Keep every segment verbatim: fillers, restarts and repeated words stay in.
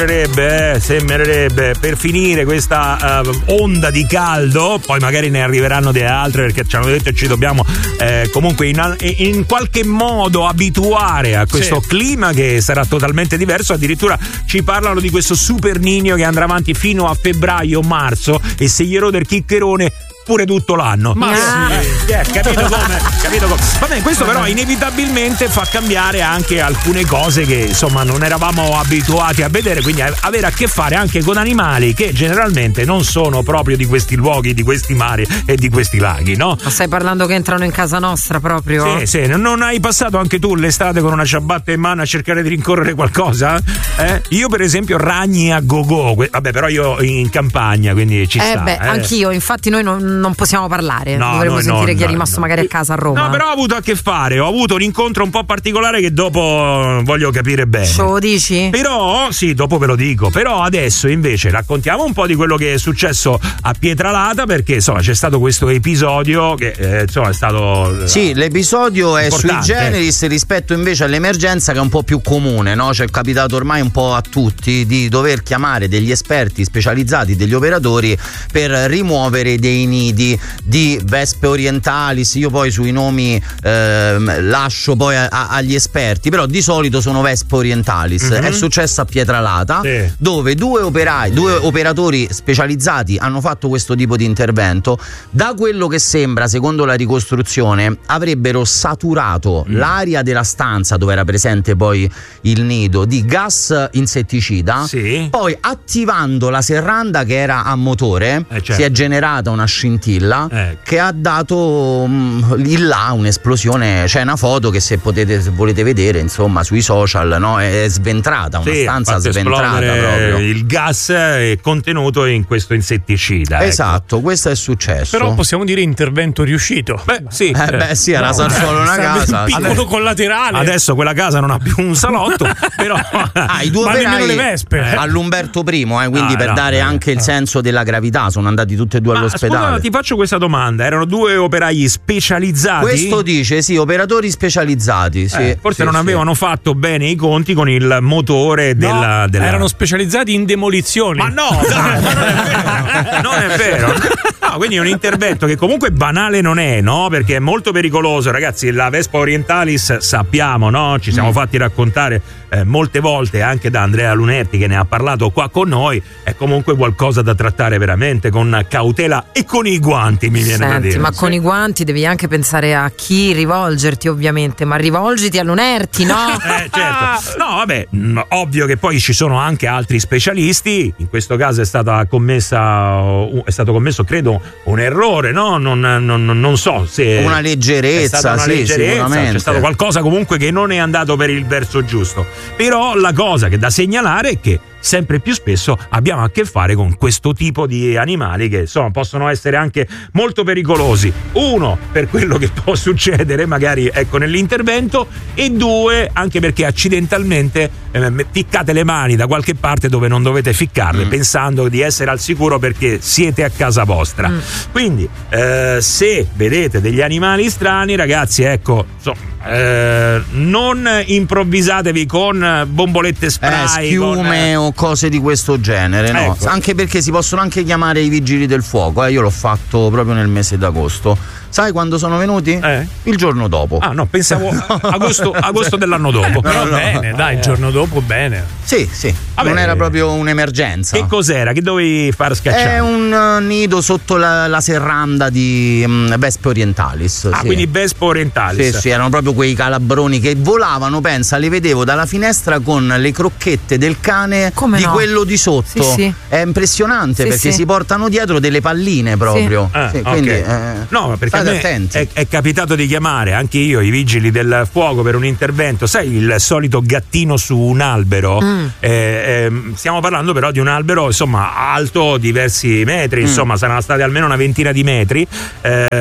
Sembrerebbe, sembrerebbe per finire questa uh, onda di caldo, poi magari ne arriveranno delle altre perché ci hanno detto che ci dobbiamo eh, comunque in, in qualche modo abituare a questo sì. clima che sarà totalmente diverso. Addirittura ci parlano di questo super Niño che andrà avanti fino a febbraio-marzo e se gli rode il chiccherone pure tutto l'anno. Ma eh, sì. eh, capito come? Capito come? Vabbè, questo però inevitabilmente fa cambiare anche alcune cose che insomma non eravamo abituati a vedere, quindi avere a che fare anche con animali che generalmente non sono proprio di questi luoghi, di questi mari e di questi laghi, no? Ma stai parlando che entrano in casa nostra proprio? Sì, sì, non hai passato anche tu l'estate con una ciabatta in mano a cercare di rincorrere qualcosa? Eh? Io per esempio ragni a go-go, vabbè però io in campagna, quindi ci eh sta. Beh, eh. anch'io, infatti noi non non possiamo parlare, no, dovremmo no, sentire no, chi no, è rimasto no. magari a casa a Roma. No, però ho avuto a che fare, ho avuto un incontro un po' particolare che dopo voglio capire bene. Ce lo dici? Però, sì, dopo ve lo dico, però adesso invece raccontiamo un po' di quello che è successo a Pietralata, perché insomma c'è stato questo episodio che eh, insomma è stato... Sì, l'episodio è sui importante. generis rispetto invece all'emergenza che è un po' più comune, no? Cioè è capitato ormai un po' a tutti di dover chiamare degli esperti specializzati, degli operatori per rimuovere dei nidi di vespe orientalis. Io poi sui nomi ehm, lascio poi a, a, agli esperti, però di solito sono vespe orientalis. Mm-hmm. È successo a Pietralata, sì. dove due operai, due operatori specializzati hanno fatto questo tipo di intervento. Da quello che sembra, secondo la ricostruzione, avrebbero saturato mm. l'aria della stanza dove era presente poi il nido di gas insetticida, sì. poi attivando la serranda che era a motore, eh, certo. si è generata una scintilla eh. che ha dato mh, lì là un'esplosione. C'è una foto che se potete, se volete vedere, insomma, sui social, no? È sventrata, una sì, stanza sventrata proprio. Il gas è contenuto in questo insetticida. Esatto, ecco. questo è successo. Però possiamo dire intervento riuscito. Beh, sì. Eh, beh, sì, era no, solo una casa. Un piccolo adesso, collaterale. Adesso quella casa non ha più un salotto, però. Ah, i due ma nemmeno operai le vespe. all'Umberto primo, eh, quindi ah, per no, dare no, anche no. il senso della gravità, sono andati tutti e due ma, all'ospedale. Scusa, ti faccio questa domanda: erano due operai specializzati? Questo dice sì, operatori specializzati. Sì, eh, forse sì, non sì. avevano fatto bene i conti con il motore no, della, della. Erano specializzati in demolizioni. Ma no, dai, ma non è vero. Non è vero. No, quindi è un intervento che comunque banale non è, no? Perché è molto pericoloso, ragazzi. La Vespa orientalis sappiamo, no? Ci siamo mm. fatti raccontare eh, molte volte anche da Andrea Lunetti, che ne ha parlato qua con noi. È comunque qualcosa da trattare veramente con cautela e con i guanti, mi viene Senti, da dire. ma con i guanti devi anche pensare a chi rivolgerti, ovviamente, ma rivolgiti a Lunerti, no? Eh, certo. No, vabbè, mh, ovvio che poi ci sono anche altri specialisti. In questo caso è stata commessa è stato commesso, credo, un errore, no? Non, non, non so se una leggerezza, è stata una sì, leggerezza, sicuramente. c'è stato qualcosa comunque che non è andato per il verso giusto. Però la cosa che da segnalare è che sempre più spesso abbiamo a che fare con questo tipo di animali che insomma possono essere anche molto pericolosi. Uno, per quello che può succedere magari ecco nell'intervento, e due, anche perché accidentalmente eh, ficcate le mani da qualche parte dove non dovete ficcarle, mm. pensando di essere al sicuro perché siete a casa vostra. Mm. Quindi eh, se vedete degli animali strani, ragazzi, ecco, insomma, eh, non improvvisatevi con bombolette spray, eh, schiume con, o cose di questo genere, no? Ecco. Anche perché si possono anche chiamare i vigili del fuoco, eh? Io l'ho fatto proprio nel mese d'agosto. Sai quando sono venuti? Eh? Il giorno dopo. Ah no, pensavo agosto, agosto dell'anno dopo. Però no, no. bene, dai, il giorno dopo bene. Sì, sì. Vabbè, non era proprio un'emergenza. Che cos'era? Che dovevi far scacciare? È un uh, nido sotto la, la serranda di um, Vespe orientalis. Ah, sì. quindi Vespa orientalis. Sì, sì, erano proprio quei calabroni che volavano, pensa, le vedevo dalla finestra con le crocchette del cane. Come di no? quello di sotto. Sì, sì. È impressionante, sì, perché sì. si portano dietro delle palline proprio. Sì. Ah, sì, okay. Quindi eh, no, perché a me attenti. È, è capitato di chiamare anche io i vigili del fuoco per un intervento, sai, il solito gattino su un albero. Mm. Eh, eh, stiamo parlando però di un albero insomma alto diversi metri, mm. insomma saranno stati almeno una ventina di metri. Eh,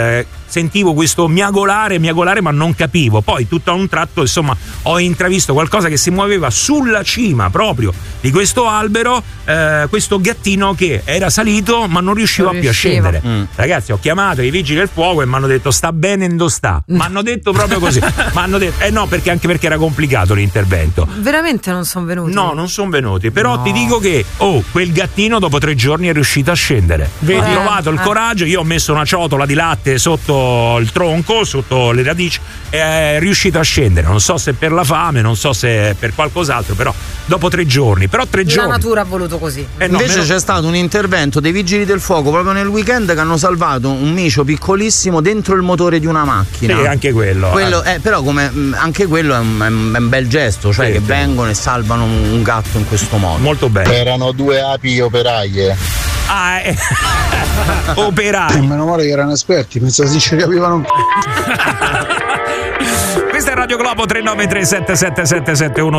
sentivo questo miagolare, miagolare, ma non capivo. Poi tutto a un tratto, insomma, ho intravisto qualcosa che si muoveva sulla cima proprio di questo albero, eh, questo gattino che era salito ma non riusciva non più riusciva. a scendere. Mm. Ragazzi, ho chiamato i vigili del fuoco e mi hanno detto sta bene, non sta. Mi hanno detto proprio così. M'hanno detto, eh no, perché anche perché era complicato l'intervento. Veramente non sono venuti? No, non sono venuti. Però no. ti dico che, oh, quel gattino dopo tre giorni è riuscito a scendere. Vedi? Ho trovato il eh. coraggio, io ho messo una ciotola di latte sotto il tronco, sotto le radici, e è riuscito a scendere. Non so se per la fame, non so se per qualcos'altro, però dopo tre giorni. Però tre La giorni. natura ha voluto così. Eh no, Invece meno- c'è stato un intervento dei vigili del fuoco proprio nel weekend che hanno salvato un micio piccolissimo dentro il motore di una macchina. Sì, anche quello. Quello, eh, però come mh, anche quello è un, è un- è un bel gesto, cioè Sì, che sì. vengono e salvano un, un gatto in questo modo. Molto bene. Erano due api operaie. Ah, eh. Operai. Meno male che erano esperti, pensavo si ci capivano un Questa è Radio Globo tre nove tre sette sette sette sette uno